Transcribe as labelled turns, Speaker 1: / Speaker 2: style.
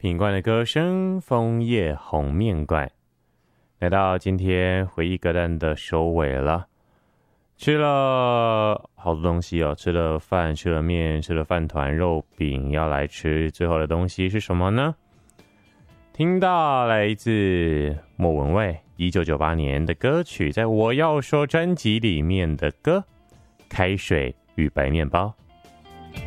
Speaker 1: 品冠的歌声，枫叶红面馆。来到今天回忆歌单的收尾了，吃了好多东西哦，吃了饭，吃了面，吃了饭团、肉饼，要来吃最后的东西是什么呢？听到来自莫文蔚1998年的歌曲，在我要说专辑里面的歌《开水与白面包》。